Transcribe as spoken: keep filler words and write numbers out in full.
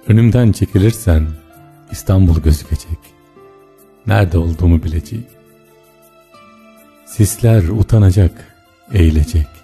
Önümden çekilirsen İstanbul gözükecek. Nerede olduğumu bilecek. Sisler utanacak, eğilecek.